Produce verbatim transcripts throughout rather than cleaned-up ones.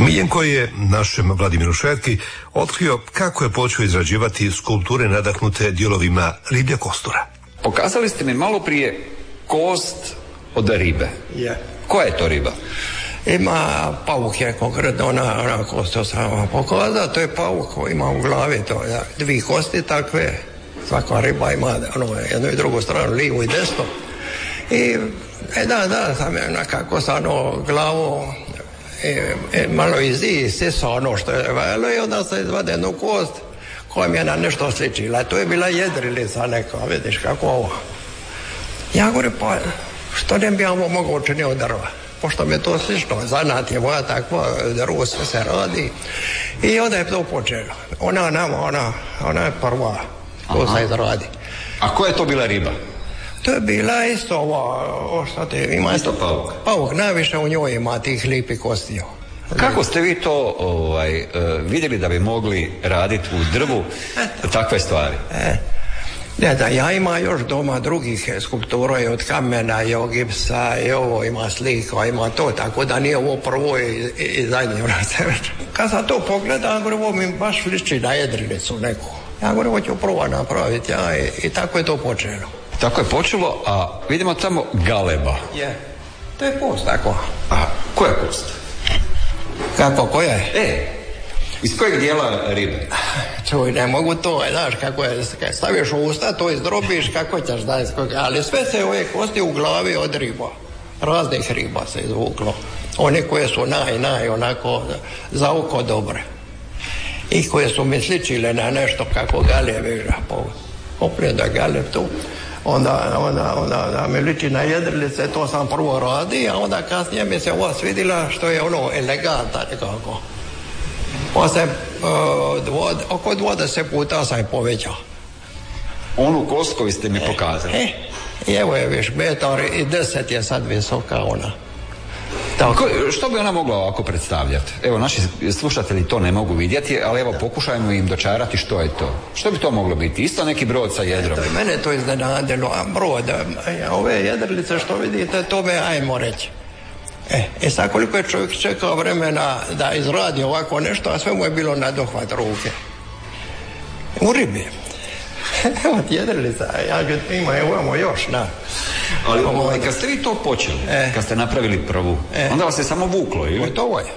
Miljenko je našem Vladimiru Šetki otkrio kako je počeo izrađivati skulpture nadahnute dijelovima riblje kostura. Pokazali ste mi malo prije kost od ribe. Je. Koja je to riba? Ima pauk je konkretno ona, ona kost, to sam vam pokazao, to je pauk koji ima u glavi to, ja, dvije kosti takve, svaka riba ima ono, jednu i drugu stranu, lijevu i desnu. I e, da, da, sam je nekako sa ono glavu e, e, malo izi sisa ono što je velo i onda se izvade jednu kost koja mi je na nešto sličila. To je bila jedrilica neka, vidiš kako ovo. Ja govorim, pa što ne bi ja ovo mogao učiniti od drva? Pošto mi je to slično, zanat je moja takva, drvo sve se radi. I onda je to počelo. Ona nama, ona, ona je prva, to se izradi. A koja je to bila riba? To je bila isto ova, šta te ima? Isto pauk. Pauk, najviše u njoj ima tih lipi kostiju. Kako ste vi to ovaj, vidjeli da bi mogli raditi u drvu takve stvari? E, ne da, ja ima još doma drugih skulptura i od kamena i od gipsa i ovo ima slika, ima to, tako da nije ovo prvo i, i, i zadnje. Kad sam to pogledam, ovo mi baš liči na jedrilicu neku. Ja govorim, ovo ću prvo napraviti, ja, i, i tako je to počelo. Tako je počelo, a vidimo tamo galeba. Je, to je kost, tako. A koja je kost? Kako, koja je? E, iz kojeg dijela ribe? Čuj, ne mogu to, znaš, kako je, kad staviš u usta, to izdrobiš, kako ćeš da je, ali sve se ove kosti u glavi od riba, raznih riba se izvuklo, one koje su naj, naj, onako, za oko dobre, i koje su mi sličile na nešto kako galeb igra, opet da galeb tu, onda, onda, onda da mi liči na jedrilice, to sam prvo radi, a onda kasnije mi se ova svidila što je ono eleganta nekako. Pa se uh, dvod, oko dvadeset puta sam je povećao. Onu kost koju ste mi pokazali. E, e, evo je viš, metar i deset je sad visoka ona. Tako. Što bi ona mogla ovako predstavljati? Evo, naši slušatelji to ne mogu vidjeti, ali evo, pokušajmo im dočarati što je to. Što bi to moglo biti? Isto neki brod sa jedrom? E, mene to iznenadilo, a brod, a ove jedrilice što vidite, to me ajmo reći. E, e sad koliko je čovjek čekao vremena da izradi ovako nešto, a sve mu je bilo na dohvat ruke. U ribi. Evo ti jedrilica, ja ima, evo imamo još, na. Ali ovaj, kad ste vi to počeli, e, kad ste napravili prvu, e, onda vas je samo vuklo, ili? Gotovo je.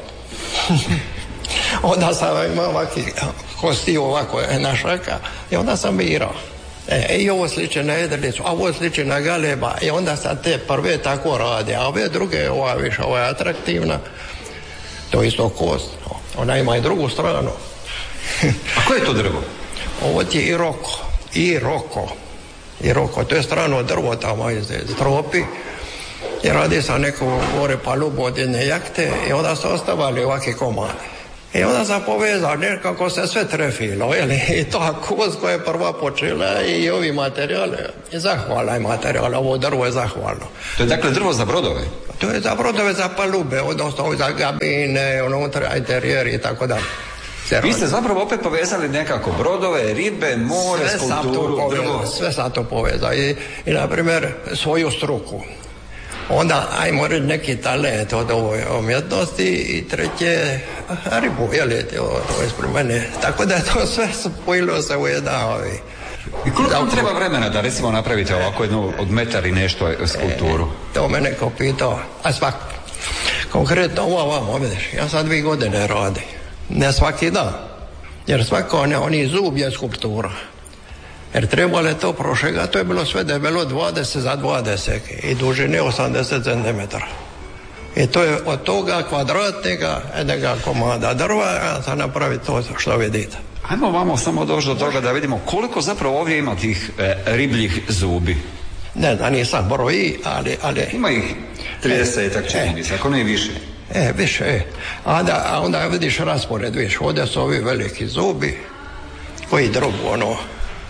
Onda sam imao ovakvi kosti ovako na šaka i onda sam birao. E, i ovo sliče na jedrilicu, a ovo sliče na galeba, i onda sam te prve tako radi, a ove druge, ova više, ova je atraktivna, to je isto kost, ona ima i drugu stranu. A koje je to drvo? Ovo ti je i roko, i roko, i roko, to je strano drvo tamo iz tropi, i radi sa neko gore palubu od jedne jahte, i onda su ostavali ovakve komade. I onda sam povezao, nekako se sve trefilo, jeli? I ta kost koja je prva počela i ovi materijale, i zahvala je materijal, ovo drvo je zahvalno. To je dakle drvo za brodove? To je za brodove, za palube, odnosno za gabine, unutra interijer i tako dalje. Vi ste zapravo opet povezali nekako brodove, ribe, more, sve skulpturu, drvo. Sve sam to povezao i, i na primjer svoju struku. Onda, ajmo reći, neki talent od ovoj umjetnosti i treće, ribu, jel' to je ispred mene. Tako da je to sve spojilo se u jedan ovi. I koliko vam treba vremena da recimo napravite ovako jednu od metar i nešto skulpturu? E, to me neko pitao, a svak, konkretno ovo vam, vidiš, ja sad dvije godine radim. Ne svaki dan, jer svako ne, oni zub je skulptura. Jer trebalo je to prošega, to je bilo sve debelo dvadeset za dvadeset i dužine osamdeset centimetara. I to je od toga kvadratnega jednega komada drva, a sad napravi to što vidite. Ajmo vamo samo doći do toga da vidimo koliko zapravo ovdje ima tih e, ribljih zubi. Ne znam, nisam broji, ali... ali ima ih trideset, e, čini mi se, ako ne i više. E, više, e. A, da, a onda vidiš raspored, vidiš, ovdje su ovi veliki zubi koji drugu, ono,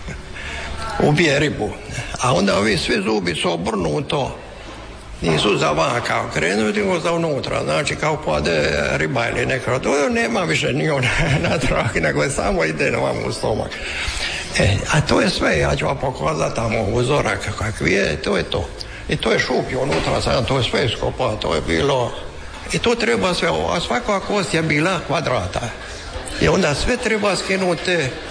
ubije ribu. A onda ovi svi zubi su obrnuto, nisu za van kao krenuti, nego za unutra. Znači kao pade riba ili neka. To nema više ni on na trah, nego je samo ide na vam u stomak. E, a to je sve, ja ću vam pokazati tamo uzorak kakvi je, to je to. I to je šuplje unutra, sad to je sve iskopao, to je bilo I to treba sve, a svaka kost je bila kvadrata. I onda sve treba skinuti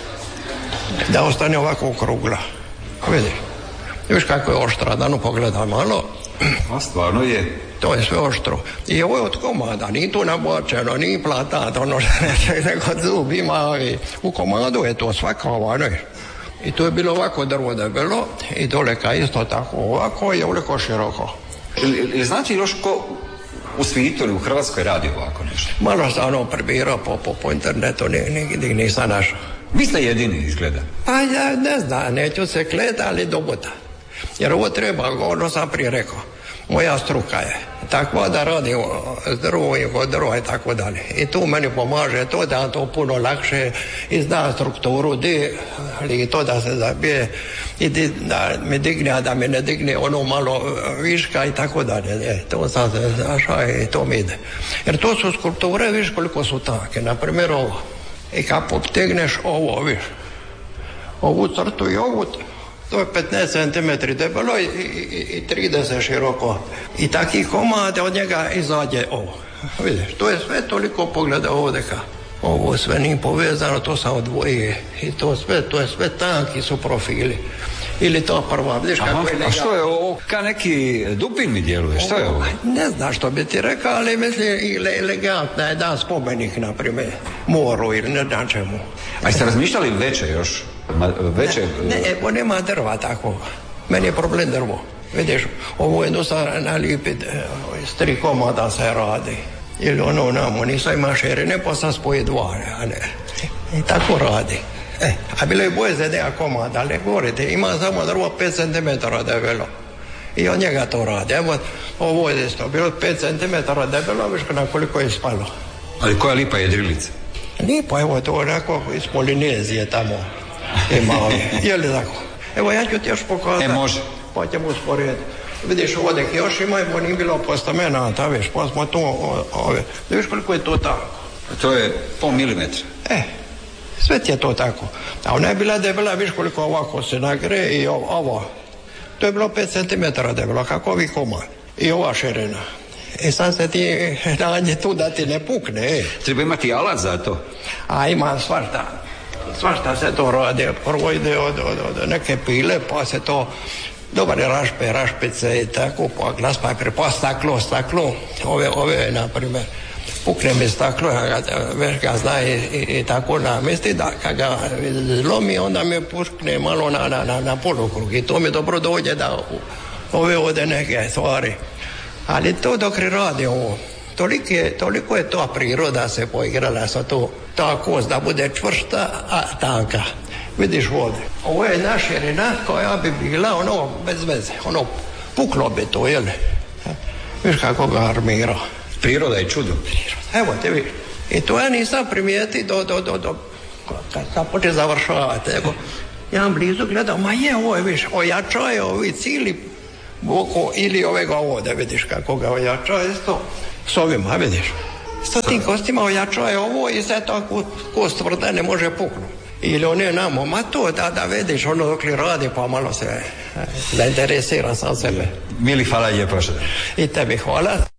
da ostane ovako okrugla. Vidiš, vidiš kako je oštra, da no pogledaj malo. A stvarno je. To je sve oštro. I ovo je od komada, nije to nabočeno, nije platat, ono što neće, nego zub ima. U komadu je to svaka ova, ne. I to je bilo ovako drvo debelo i doleka isto tako ovako i ovako široko. Ili znači još ko u svijetu ili u Hrvatskoj radi ovako nešto? Malo sam ono prebirao po, po, po internetu, nigdje nisam našao. Vi ste jedini izgleda. Pa ja ne znam, neću se kleti, ali do buta. Jer ovo treba, ono sam prije rekao, moja struka je takva da radi s drvom i kod drva i tako dalje. I tu meni pomaže to da to puno lakše izda strukturu di, ali to da se zabije i di, da mi digne, a da mi ne digne ono malo viška i tako dalje. E, to sam se znaša i to mi ide. Jer to su skulpture, viš koliko su take. Naprimjer ovo. I kad poptegneš ovo, viš, ovu crtu i ovu, to je petnaest centimetri debelo i, i, i trideset široko. I taki komad od njega izađe ovo. Vidiš, to je sve toliko pogleda ovdje ka. Ovo sve nije povezano, to sam odvoje. I to sve, to je sve tanki su profili. Ili to prva, vidiš kako je lega. A što je ovo? Ka neki dupin mi djeluje, što je ovo? Ne znam što bi ti rekao, ali mislim i elegantna je dan spomenik, na primjer, moru ili ne znam čemu. A jeste razmišljali veće još? Ma, veće... Ne, ne, evo nema drva takvog. Meni je problem drvo. Vidiš, ovo je dosta nalipit, s tri komada se radi. Ili ono namo, nisam ima širine, pa sam spoji dva, a ne. I tako radi. E, a bilo je boje za neka komada, ali govorite, ima samo drvo pet centimetara debelo. I od njega to radi. Evo, ovo je isto, bilo pet centimetara debelo, viš na koliko je spalo. Ali koja lipa je drilica? Lipa, evo, to onako iz Polinezije tamo. Ima ovi, je li tako? Evo, ja ću ti još pokazati. E, može. Pa ćemo usporediti. Vidiš, ovdje još ima, evo, nije bilo postamenata, viš, pa smo tu, ove. Vidiš koliko je to tako? To je pol milimetra. E, sve ti je to tako. A ona je bila debela, viš koliko ovako se nagre i ovo, ovo. To je bilo pet centimetara debelo, kako ovi komad. I ova širina. I sad se ti nađe tu da ti ne pukne, e. Treba imati alat za to. A ima svašta. Svašta se to radi. Prvo ide od, od, od neke pile, pa se to dobar rašpe, rašpice i tako, pa glas papir, pa staklo, staklo. Ove, ove, na primjer, pukne mi staklo, već ga zna i, i, i tako namesti, da kad ga zlomi, onda mi pukne malo na, na, na, na polukrug. I to mi dobro dođe da ove ode neke stvari. Ali to dok radi ovo, toliko je, toliko je to priroda se poigrala sa to, ta kost da bude čvrsta, a tanka. Vidiš ovdje, ovo je jedna širina koja bi bila ono bez veze, ono puklo bi to, jel? Viš kako ga armira. Priroda je čudo. Evo te vidiš. I to ja nisam primijeti do, do, do, do kad, kad počne završavati. Evo, ja blizu gledam, ma je ovo, viš, ojačaju ovi cijeli oko ili ovega ovdje, vidiš kako ga ojačava isto s ovima, vidiš. S tim kostima ojačava ovo i sve tako kost tvrda ne može puknuti. Ili on je namo, ma to da, da vidiš ono dok li radi pa malo se zainteresira sam sebe. Mili, hvala lijepo. I tebi hvala.